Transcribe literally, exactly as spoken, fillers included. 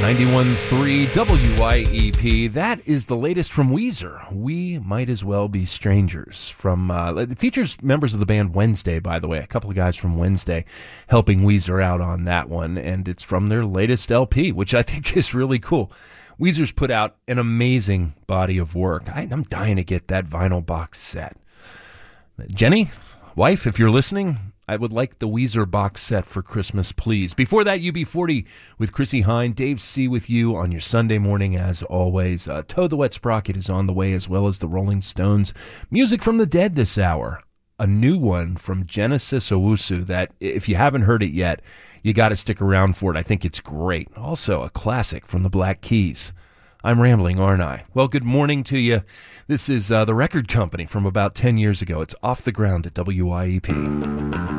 ninety-one point three W I E P. That is the latest from Weezer. We Might As Well Be Strangers. From uh, it features members of the band Wednesday, by the way. A couple of guys from Wednesday helping Weezer out on that one. And it's from their latest L P, which I think is really cool. Weezer's put out an amazing body of work. I, I'm dying to get that vinyl box set. Jenny, wife, if you're listening, I would like the Weezer box set for Christmas, please. Before that, U B forty with Chrissy Hine. Dave C. with you on your Sunday morning, as always. Uh, Toad the Wet Sprocket is on the way, as well as the Rolling Stones. Music from the Dead this hour. A new one from Genesis Owusu that, if you haven't heard it yet, you got to stick around for it. I think it's great. Also, a classic from the Black Keys. I'm rambling, aren't I? Well, good morning to you. This is uh, the record company from about ten years ago. It's Off the Ground at W I E P.